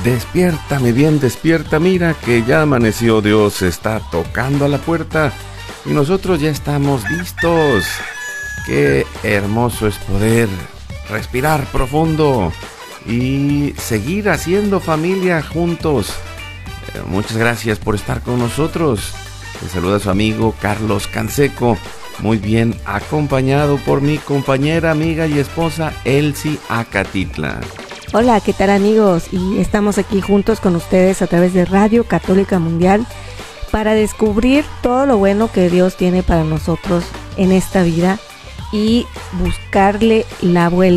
Despierta, mi bien, despierta, mira que ya amaneció, Dios está tocando a la puerta y nosotros ya estamos listos. Qué hermoso es poder respirar profundo y seguir haciendo familia juntos. Muchas gracias por estar con nosotros. Te saluda su amigo Carlos Canseco, muy bien acompañado por mi compañera, amiga y esposa Elsie Acatitla. Hola, ¿qué tal amigos? Y estamos aquí juntos con ustedes a través de Radio Católica Mundial para descubrir todo lo bueno que Dios tiene para nosotros en esta vida y buscarle la vuelta